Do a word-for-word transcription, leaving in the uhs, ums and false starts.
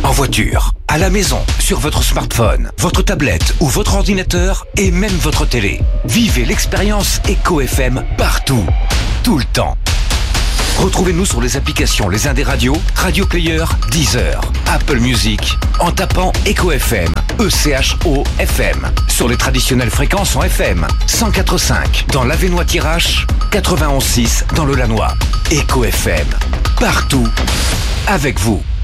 En voiture, à la maison, sur votre smartphone, votre tablette ou votre ordinateur et même votre télé. Vivez l'expérience Echo F M partout, tout le temps. Retrouvez-nous sur les applications Les Indés Radio, Radio Player, Deezer, Apple Music, en tapant Echo F M, E C H O F M, sur les traditionnelles fréquences en F M, cent quatre virgule cinq dans l'Avesnois-Thiérache, quatre-vingt-onze virgule six dans le Lannoy. Echo F M, partout, avec vous.